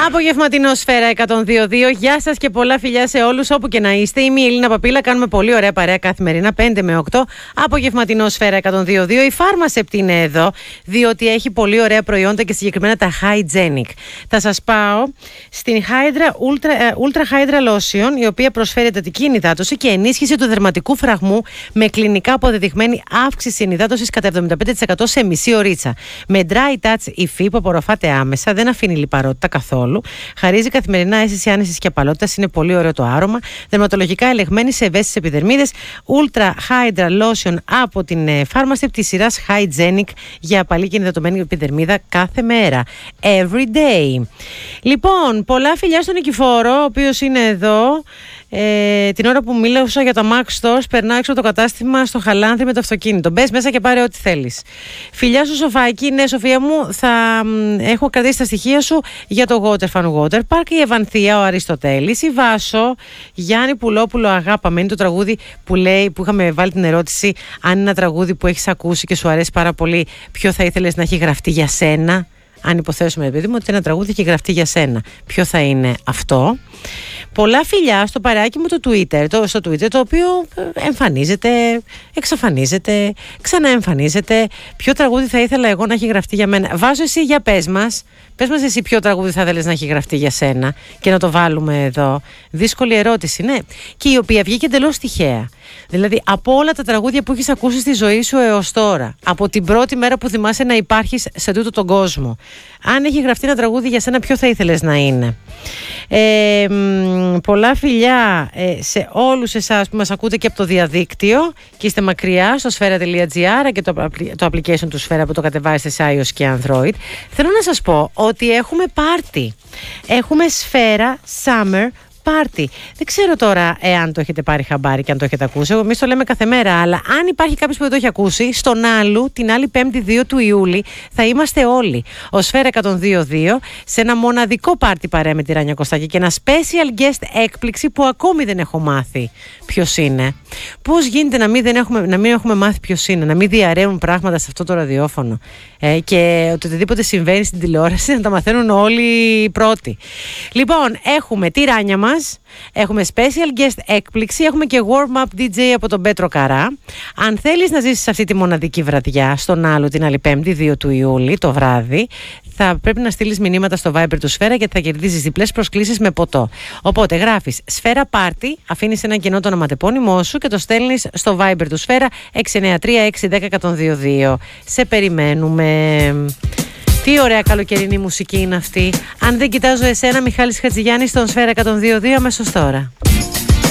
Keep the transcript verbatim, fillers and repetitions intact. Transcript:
Απογευματινό Σφαίρα εκατόν δύο κόμμα δύο. Γεια σας και πολλά φιλιά σε όλους όπου και να είστε. Είμαι η Ελίνα Παπίλα. Κάνουμε πολύ ωραία παρέα καθημερινά πέντε με οκτώ. Απογευματινό Σφαίρα εκατόν δύο κόμμα δύο. Η Pharmacept είναι εδώ, διότι έχει πολύ ωραία προϊόντα και συγκεκριμένα τα Hygienic. Θα σας πάω στην Hydra Ultra, Ultra Hydra Lotion, η οποία προσφέρει εντατική ενυδάτωση και ενίσχυση του δερματικού φραγμού με κλινικά αποδεδειγμένη αύξηση ενυδάτωσης κατά εβδομήντα πέντε τοις εκατό σε μισή ωρίτσα. Με dry touch υφή που απορροφάται άμεσα, δεν αφήνει λιπαρότητα καθόλου. Χαρίζει καθημερινά αίσθηση άνεσης και απαλότητας. Είναι πολύ ωραίο το άρωμα. Δερματολογικά ελεγμένη σε ευαίσθητες επιδερμίδες. Ultra Hydra Lotion από την Pharmacept της σειράς Hygienic για απαλή και ενυδατωμένη επιδερμίδα κάθε μέρα. Every day. Λοιπόν, πολλά φιλιά στον Νικηφόρο, ο οποίος είναι εδώ. Ε, την ώρα που μίλησα για τα Max Stores, περνάω έξω από το κατάστημα στο Χαλάνθρι με το αυτοκίνητο. Μπες μέσα και πάρε ό,τι θέλεις. Φιλιά σου Σοφάκη, ναι Σοφία μου, θα μ, έχω κρατήσει τα στοιχεία σου για το Water Fun Water Park. Η Ευανθία, ο Αριστοτέλης, η Βάσο, Γιάννη Πουλόπουλο, αγάπαμε. Είναι το τραγούδι που λέει, που είχαμε βάλει την ερώτηση, αν είναι ένα τραγούδι που έχεις ακούσει και σου αρέσει πάρα πολύ, ποιο θα ήθελες να έχει γραφτεί για σένα. Αν υποθέσουμε, παιδί μου, ότι ένα τραγούδι έχει γραφτεί για σένα, ποιο θα είναι αυτό. Πολλά φιλιά στο παρεάκι μου το Twitter, το, στο Twitter, το οποίο εμφανίζεται, εξαφανίζεται, ξαναεμφανίζεται. Ποιο τραγούδι θα ήθελα εγώ να έχει γραφτεί για μένα. Βάζω, εσύ για πες μας. Πες μας εσύ ποιο τραγούδι θα ήθελες να έχει γραφτεί για σένα και να το βάλουμε εδώ. Δύσκολη ερώτηση, ναι. Και η οποία βγήκε εντελώς τυχαία. Δηλαδή, από όλα τα τραγούδια που έχεις ακούσει στη ζωή σου έως τώρα, από την πρώτη μέρα που θυμάσαι να υπάρχεις σε τούτο τον κόσμο, αν έχει γραφτεί ένα τραγούδι για σένα, ποιο θα ήθελες να είναι. Ε, μ, πολλά φιλιά ε, σε όλους εσάς που μας ακούτε και από το διαδίκτυο και είστε μακριά στο σφαίρα τελεία τζι άρ και το, το application του Σφαίρα που το κατεβάζετε σε iOS και Android. Θέλω να σας πω ότι έχουμε πάρτι. Έχουμε Σφαίρα Summer Party. Δεν ξέρω τώρα εάν το έχετε πάρει χαμπάρι και αν το έχετε ακούσει. Εμείς το λέμε κάθε μέρα, αλλά αν υπάρχει κάποιος που δεν το έχει ακούσει, στον άλλου, την άλλη Πέμπτη δύο του Ιούλη, θα είμαστε όλοι. Ο Σφαίρα εκατόν δύο κόμμα δύο σε ένα μοναδικό πάρτι παρέα με τη Ράνια Κωστάκη και ένα special guest έκπληξη που ακόμη δεν έχω μάθει ποιος είναι. Πώς γίνεται να μην, δεν έχουμε, να μην έχουμε μάθει ποιος είναι, να μην διαρρέουν πράγματα σε αυτό το ραδιόφωνο ε, και οτιδήποτε συμβαίνει στην τηλεόραση να τα μαθαίνουν όλοι οι πρώτοι. Λοιπόν, έχουμε τη Ράνια μας, έχουμε special guest έκπληξη, έχουμε και warm-up ντι τζέι από τον Πέτρο Καρά. Αν θέλεις να ζήσεις αυτή τη μοναδική βραδιά στον άλλο την άλλη Πέμπτη δύο του Ιούλη το βράδυ, θα πρέπει να στείλεις μηνύματα στο Viber του Σφαίρα γιατί θα κερδίζεις διπλές προσκλήσεις με ποτό. Οπότε γράφεις Σφαίρα Party, αφήνεις ένα κενό το ονοματεπώνυμό σου και το στέλνεις στο Viber του Σφαίρα έξι εννιά τρία έξι ένα μηδέν ένα μηδέν δύο δύο. Σε περιμένουμε. Τι ωραία καλοκαιρινή μουσική είναι αυτή. Αν δεν κοιτάζω εσένα, Μιχάλης Χατζηγιάννης στον Σφαίρα εκατόν δύο κόμμα δύο αμέσως τώρα.